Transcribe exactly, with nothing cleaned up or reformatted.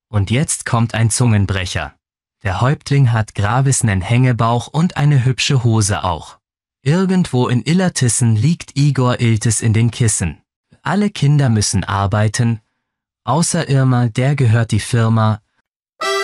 Und jetzt kommt ein Zungenbrecher. Der Häuptling hat Gravis nen Hängebauch und eine hübsche Hose auch. Irgendwo in Illertissen liegt Igor Iltis in den Kissen. Alle Kinder müssen arbeiten, außer Irma, der gehört die Firma,